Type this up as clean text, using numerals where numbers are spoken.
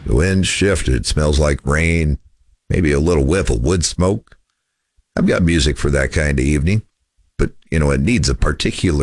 The wind shifted, smells like rain, maybe a little whiff of wood smoke. I've got music for that kind of evening, but, it needs a particular